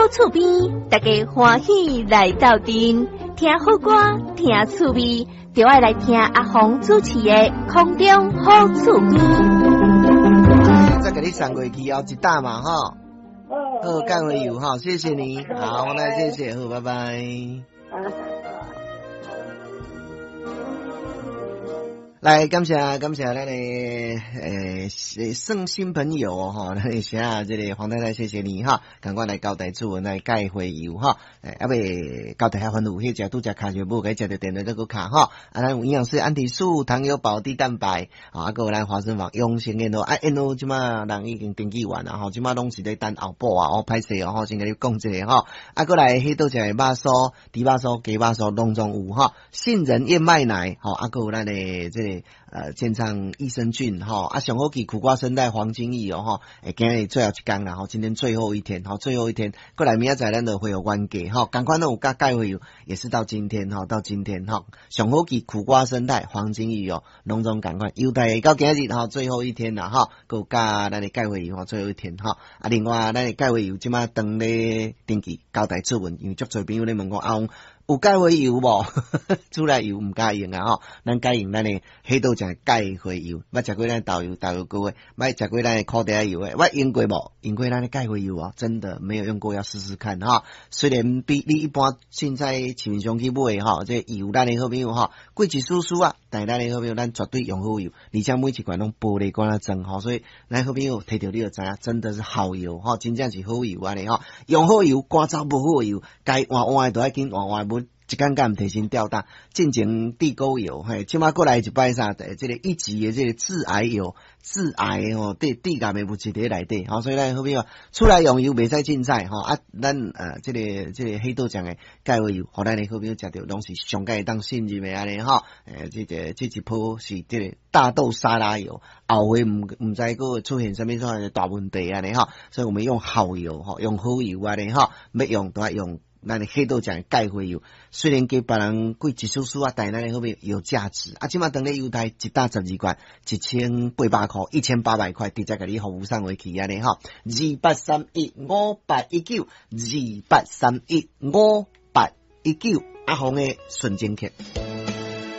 好厝边，大家欢喜来斗阵，听好歌，听趣味，就爱来听阿红主持的《空中好厝边》。 再给你上过去后一打嘛哈。好，干回油哈，谢谢你。好，那谢谢，好，拜拜。来，感谢咱的算新朋友哈，咱写啊，这个黄太太，谢谢你哈，赶快来交代主文来改回油哈，啊未交代下份有迄只拄只卡就无该食着电话这个卡哈，啊咱有营养师安体素、糖油保低蛋白，啊个有咱花生坊用心的咯，啊因咯即马人已经登记完啦吼，即马拢是咧等后补啊，歹势哦吼，先甲你讲一下吼，啊过来迄倒只肉酥、猪肉酥、鸡肉酥拢总有哈，杏仁燕麦奶，吼啊个有咱的这个健康益生菌哈，啊上好期苦瓜生态黄金益哦哈，今日最后一天啦哈，今天最后一天哈，最后一天过来明仔载咱就会有完价哈，赶快都有改会有，也是到今天哈，到今天哈，上好期苦瓜生态黄金益哦，拢总赶快优待到今日哈，最后一天啦哈，够加咱的改会有最后一天哈，啊另外咱的改会有即马当咧登记交代出文，因为足侪朋友咧问我啊。有钙回油无？出来油唔加用啊吼，咱加用咱的黑豆酱钙回油，捌食过咱豆油膏诶，捌食过咱的烤地油诶，捌用过无？用过咱的钙回油啊，真的没有用过，要试试看哈。虽然比你一般现在市面上去买哈，这油咱的好朋友哈，贵一丝丝啊，但咱的好朋友咱绝对用好油，而且每一罐拢玻璃罐啊装哈，所以咱好朋友摕到你就知影，真的是好油哈，真正是好油安尼哈，用好油赶走不好油，该换换的都要紧换换不。一竿竿提心吊胆，进前地沟油，嘿，即马过来一摆啥的，这个一级的这个致癌油，致癌哦，地感的物质伫内底，好，所以咱好朋友出来用油袂使凊彩吼，啊，咱这个黑豆酱的钙维油，互咱的好朋友食着拢是上届当信任的安尼吼，这一波是这个大豆沙拉油，后回唔知个出现什么样的大问题安尼吼，所以我们用好油吼，用好油安尼吼，要用都要用。咱的黑豆酱钙回油，虽然给别人贵一丝丝啊，但咱的后面有价值啊。即马当咧优待一打12罐，1800块，1800块，直接给你服务上回去安尼吼，28315819，28315819，阿红的纯正客。